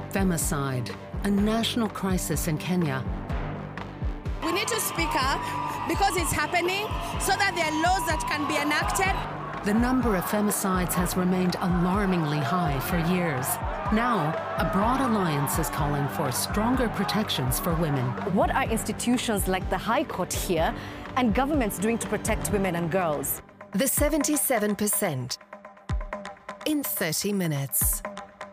Femicide, a national crisis in Kenya. We need to speak up because it's happening so that there are laws that can be enacted. The number of femicides has remained alarmingly high for years. Now, a broad alliance is calling for stronger protections for women. What are institutions like the High Court here and governments doing to protect women and girls? The 77% in 30 minutes.